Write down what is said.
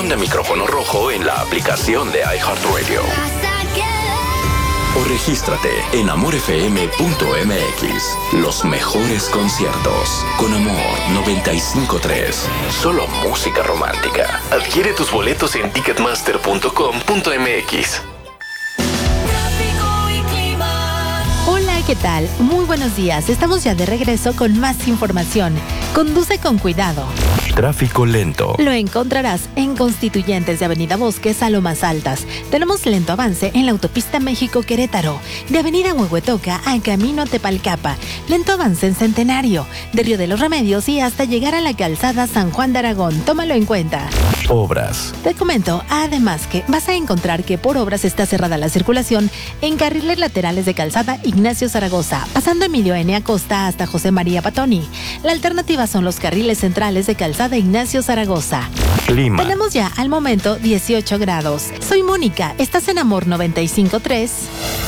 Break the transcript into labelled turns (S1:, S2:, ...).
S1: pon de micrófono rojo en la aplicación de iHeartRadio. O regístrate en amorfm.mx. Los mejores conciertos. Con Amor 95.3. Solo música romántica. Adquiere tus boletos en ticketmaster.com.mx.
S2: Hola, ¿qué tal? Muy buenos días. Estamos ya de regreso con más información. Conduce con cuidado.
S1: Tráfico lento.
S2: Lo encontrarás en Constituyentes de Avenida Bosques a Lomas Altas. Tenemos lento avance en la autopista México-Querétaro. De Avenida Huehuetoca a Camino a Tepalcapa. Lento avance en Centenario. De Río de los Remedios y hasta llegar a la calzada San Juan de Aragón. Tómalo en cuenta.
S1: Obras.
S2: Te comento, además, que vas a encontrar que por obras está cerrada la circulación en carriles laterales de calzada Ignacio Zaragoza, pasando Emilio N. Acosta hasta José María Patoni. La alternativa son los carriles centrales de calzada Ignacio Zaragoza.
S1: Clima.
S2: Tenemos ya al momento 18 grados. Soy Mónica, estás en Amor 95.3.